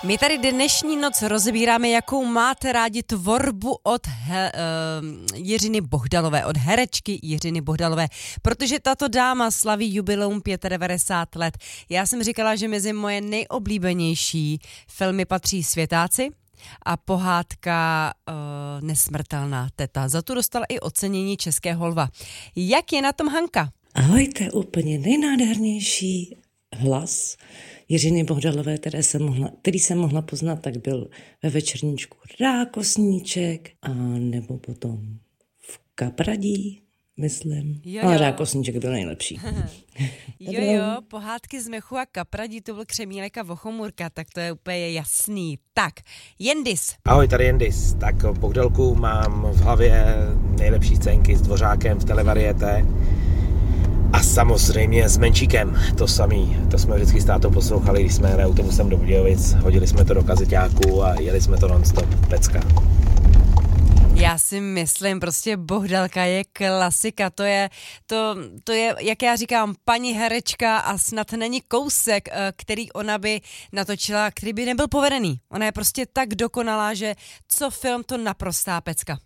My tady dnešní noc rozebíráme, jakou máte rádi tvorbu od Jiřiny Bohdalové, od herečky Jiřiny Bohdalové, protože tato dáma slaví jubileum 95 let. Já jsem říkala, že mezi moje nejoblíbenější filmy patří Světáci a pohádka Nesmrtelná teta. Za tu dostala i ocenění Českého lva. Jak je na tom Hanka? Ahoj, to je úplně nejnádhernější hlas Jiřiny Bohdalové, který jsem mohla poznat, tak byl ve Večerníčku Rákosníček a nebo potom v Kapradí, myslím. Ale Rákosníček byl nejlepší. Jo, pohádky z Mechu a Kapradí, to byl Křemílek a Vochomurka, tak to je úplně jasný. Tak, Jendis. Ahoj, tady Jendis. Tak Bohdalku mám v hlavě nejlepší scénky s Dvořákem v televariété. A samozřejmě s Menšíkem, to samý. To jsme vždycky s tátou poslouchali, když jsme jeli autobusem do Budějovic, hodili jsme to do kazeťáku a jeli jsme to non-stop. Pecka. Já si myslím, prostě Bohdalka je klasika, to je, jak já říkám, paní herečka a snad není kousek, který ona by natočila, který by nebyl povedený. Ona je prostě tak dokonalá, že co film, to naprostá pecka.